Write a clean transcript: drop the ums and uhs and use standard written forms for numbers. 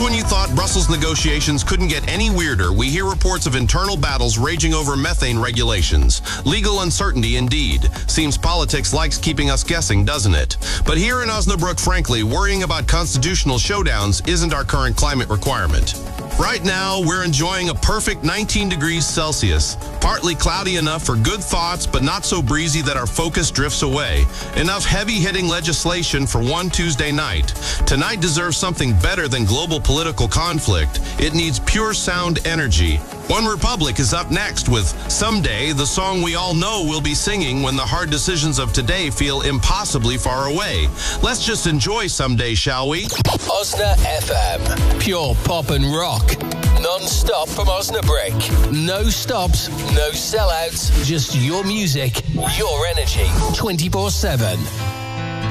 when you thought Brussels negotiations couldn't get any weirder, we hear reports of internal battles raging over methane regulations. Legal uncertainty indeed. Seems politics likes keeping us guessing, doesn't it? But here in Osnabrück, frankly, worrying about constitutional showdowns isn't our current climate requirement. Right now, we're enjoying a perfect 19 degrees Celsius. Partly cloudy enough for good thoughts, but not so breezy that our focus drifts away. Enough heavy-hitting legislation for one Tuesday night. Tonight deserves something better than global political conflict. It needs pure sound energy. One Republic is up next with Someday, the song we all know we'll be singing when the hard decisions of today feel impossibly far away. Let's just enjoy Someday, shall we? Osna FM. Pure pop and rock. Non-stop from Osnabrück. No stops, no sellouts. Just your music, your energy. 24/7.